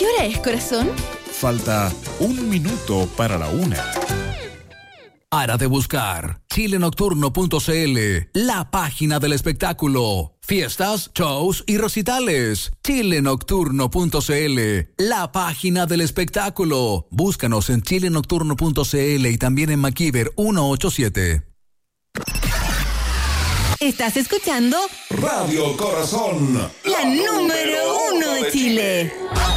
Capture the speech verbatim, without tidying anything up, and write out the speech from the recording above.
hora es, corazón? Falta un minuto para la una. Hora de buscar chile nocturno punto c l, la página del espectáculo. Fiestas, shows y recitales. chile nocturno punto c l, la página del espectáculo. Búscanos en chile nocturno punto c l y también en MacIver ciento ochenta y siete. Estás escuchando Radio Corazón, la número uno de Chile.